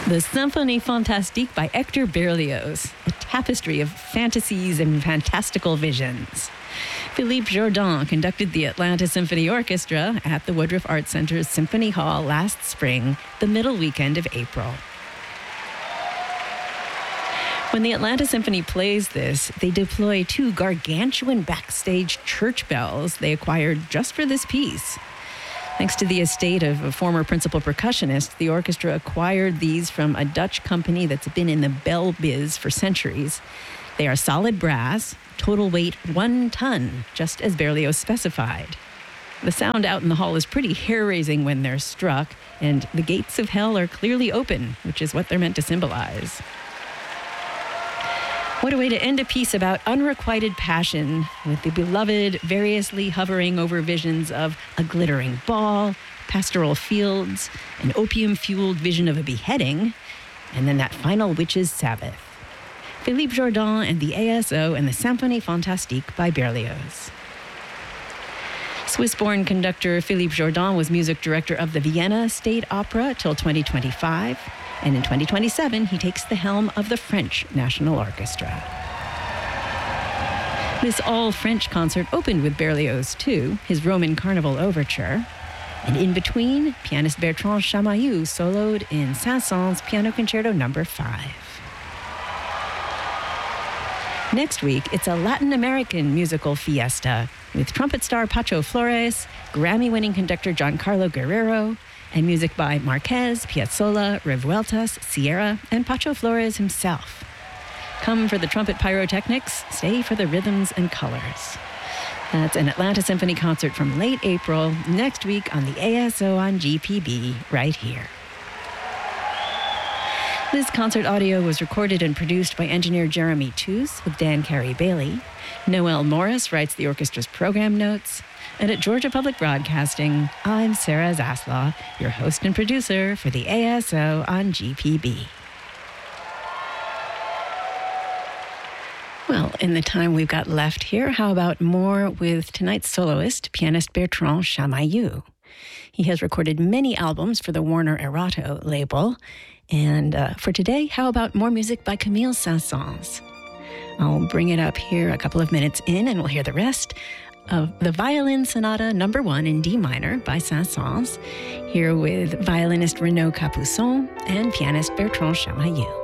The Symphonie Fantastique by Hector Berlioz, a tapestry of fantasies and fantastical visions. Philippe Jourdan conducted the Atlanta Symphony Orchestra at the Woodruff Arts Center's Symphony Hall last spring, the middle weekend of April. When the Atlanta Symphony plays this, they deploy 2 gargantuan backstage church bells they acquired just for this piece. Thanks to the estate of a former principal percussionist, the orchestra acquired these from a Dutch company that's been in the bell biz for centuries. They are solid brass, total weight 1 ton, just as Berlioz specified. The sound out in the hall is pretty hair-raising when they're struck, and the gates of hell are clearly open, which is what they're meant to symbolize. What a way to end a piece about unrequited passion, with the beloved variously hovering over visions of a glittering ball, pastoral fields, an opium-fueled vision of a beheading, and then that final witch's Sabbath. Philippe Jourdan and the ASO and the Symphonie Fantastique by Berlioz. Swiss-born conductor Philippe Jourdan was music director of the Vienna State Opera till 2025. And in 2027, he takes the helm of the French National Orchestra. This all-French concert opened with Berlioz, too, his Roman Carnival Overture. And in between, pianist Bertrand Chamayou soloed in Saint-Saëns Piano Concerto No. 5. Next week, it's a Latin American musical fiesta with trumpet star Pacho Flores, Grammy-winning conductor Giancarlo Guerrero, and music by Marquez, Piazzolla, Revueltas, Sierra, and Pacho Flores himself. Come for the trumpet pyrotechnics, stay for the rhythms and colors. That's an Atlanta Symphony concert from late April, next week on the ASO on GPB, right here. This concert audio was recorded and produced by engineer Jeremy Toos with Dan Carey-Bailey. Noel Morris writes the orchestra's program notes. And at Georgia Public Broadcasting, I'm Sarah Zaslaw, your host and producer for the ASO on GPB. Well, in the time we've got left here, how about more with tonight's soloist, pianist Bertrand Chamayou. He has recorded many albums for the Warner Erato label. And for today, how about more music by Camille Saint-Saëns? I'll bring it up here a couple of minutes in, and we'll hear the rest of the Violin Sonata No. 1 in D minor by Saint-Saëns, here with violinist Renaud Capuçon and pianist Bertrand Chamayou.